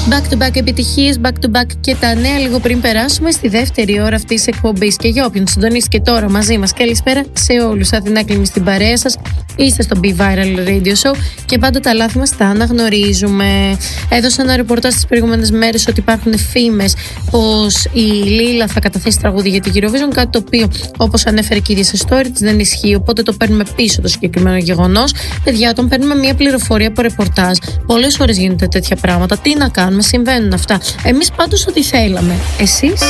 Back to back επιτυχίες, back to back και τα νέα λίγο πριν περάσουμε στη δεύτερη ώρα αυτής της εκπομπής. Και για όποιον συντονίστηκε τώρα μαζί μας, καλησπέρα σε όλους. Αθηνά κλείνει στην παρέα σας. Είστε στο Be Viral Radio Show και πάντα τα λάθη μας τα αναγνωρίζουμε. Έδωσα ένα ρεπορτάζ τις προηγούμενες μέρες ότι υπάρχουν φήμες πως η Λίλα θα καταθέσει τραγούδι για την Eurovision. Κάτι το οποίο, όπως ανέφερε και η ίδια σε story της, δεν ισχύει. Οπότε το παίρνουμε πίσω το συγκεκριμένο γεγονός. Παιδιά, όταν παίρνουμε μια πληροφορία από ρεπορτάζ, πολλές φορές γίνονται τέτοια πράγματα. Τι να κάνουμε, συμβαίνουν αυτά. Εμείς πάντως ό,τι θέλαμε. Εσείς?